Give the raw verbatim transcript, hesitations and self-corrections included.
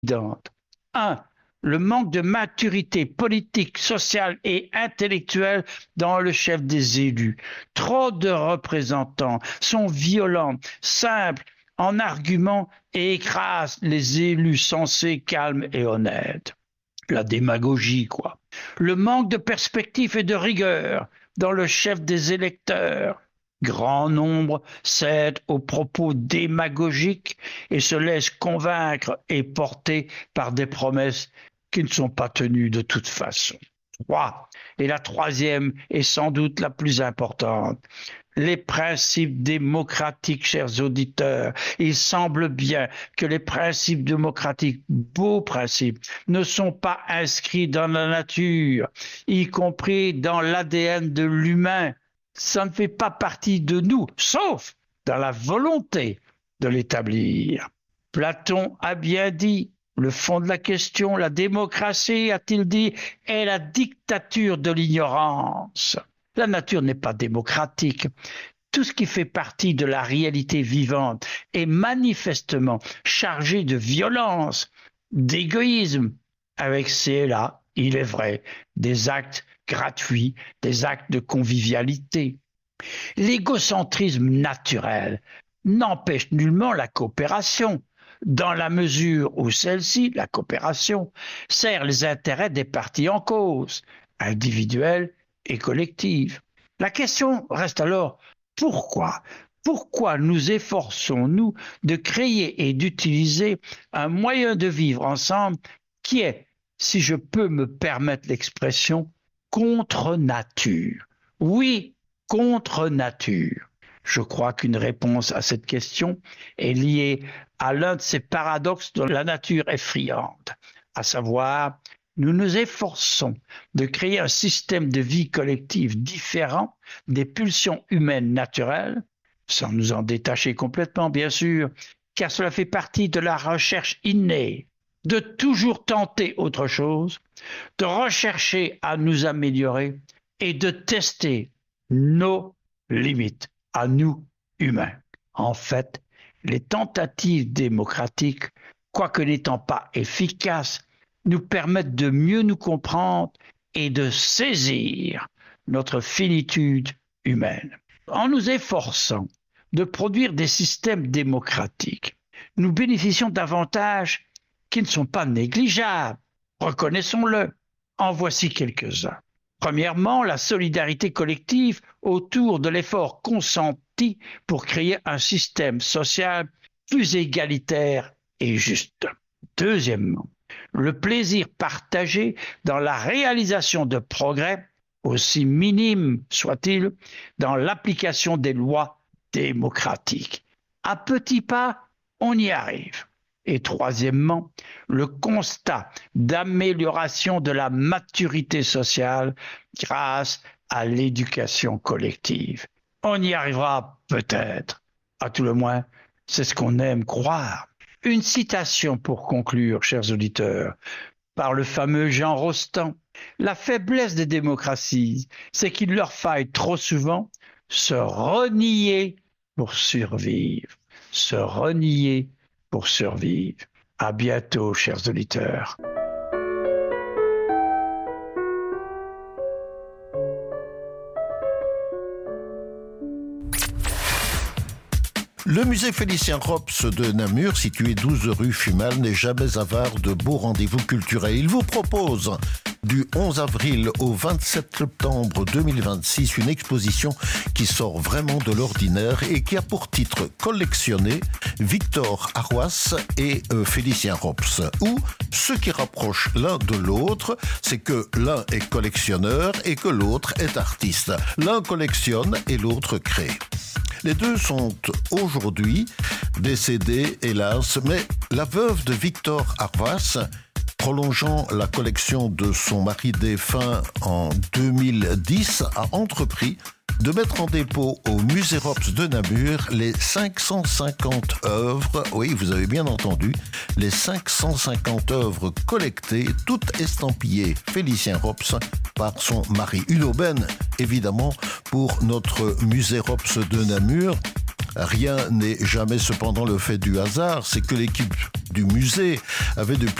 Un, le manque de maturité politique, sociale et intellectuelle dans le chef des élus. Trop de représentants sont violents, simples en arguments et écrasent les élus sensés, calmes et honnêtes. La démagogie, quoi. Le manque de perspective et de rigueur dans le chef des électeurs. Grand nombre cèdent aux propos démagogiques et se laissent convaincre et porter par des promesses qui ne sont pas tenues de toute façon. Trois. Et la troisième est sans doute la plus importante. Les principes démocratiques, chers auditeurs. Il semble bien que les principes démocratiques, beaux principes, ne sont pas inscrits dans la nature, y compris dans l'A D N de l'humain. Ça ne fait pas partie de nous, sauf dans la volonté de l'établir. Platon a bien dit, le fond de la question, la démocratie, a-t-il dit, est la dictature de l'ignorance. La nature n'est pas démocratique. Tout ce qui fait partie de la réalité vivante est manifestement chargé de violence, d'égoïsme, avec c'est là, il est vrai, des actes gratuits, des actes de convivialité. L'égocentrisme naturel n'empêche nullement la coopération, dans la mesure où celle-ci, la coopération, sert les intérêts des parties en cause, individuels et collectifs. La question reste alors, pourquoi ? Pourquoi nous efforçons-nous de créer et d'utiliser un moyen de vivre ensemble qui est, si je peux me permettre l'expression, contre nature? Oui, contre nature. Je crois qu'une réponse à cette question est liée à l'un de ces paradoxes de la nature effrayante, à savoir, nous nous efforçons de créer un système de vie collective différent des pulsions humaines naturelles, sans nous en détacher complètement, bien sûr, car cela fait partie de la recherche innée, de toujours tenter autre chose, de rechercher à nous améliorer et de tester nos limites, à nous, humains. En fait, les tentatives démocratiques, quoique n'étant pas efficaces, nous permettent de mieux nous comprendre et de saisir notre finitude humaine. En nous efforçant de produire des systèmes démocratiques, nous bénéficions d'avantages qui ne sont pas négligeables, reconnaissons-le. En voici quelques-uns. Premièrement, la solidarité collective autour de l'effort consenti pour créer un système social plus égalitaire et juste. Deuxièmement, le plaisir partagé dans la réalisation de progrès, aussi minimes soient-ils, dans l'application des lois démocratiques. À petits pas, on y arrive. Et troisièmement, le constat d'amélioration de la maturité sociale grâce à l'éducation collective. On y arrivera peut-être, à tout le moins, c'est ce qu'on aime croire. Une citation pour conclure, chers auditeurs, par le fameux Jean Rostand. La faiblesse des démocraties, c'est qu'il leur faille trop souvent se renier pour survivre. Se renier pour survivre. À bientôt, chers auditeurs. Le musée Félicien Rops de Namur, situé douze rue Fumal, n'est jamais avare de beaux rendez-vous culturels. Il vous propose du onze avril au vingt-sept septembre deux mille vingt-six une exposition qui sort vraiment de l'ordinaire et qui a pour titre collectionné Victor Arroas et euh, Félicien Rops. Ou ce qui rapproche l'un de l'autre, c'est que l'un est collectionneur et que l'autre est artiste. L'un collectionne et l'autre crée. Les deux sont aujourd'hui décédés, hélas, mais la veuve de Victor Arroas, prolongeant la collection de son mari défunt en deux mille dix, a entrepris de mettre en dépôt au musée Rops de Namur les cinq cent cinquante œuvres, oui, vous avez bien entendu, les cinq cent cinquante œuvres collectées, toutes estampillées Félicien Rops par son mari. Une aubaine, évidemment, pour notre musée Rops de Namur. Rien n'est jamais cependant le fait du hasard, c'est que l'équipe du musée avait depuis